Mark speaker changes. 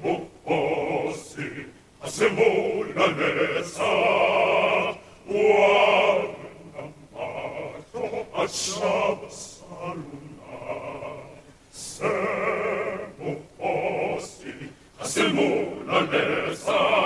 Speaker 1: Osi, asemula lesa, Uarna mato, achava saluna, Semo osi, asemula lesa,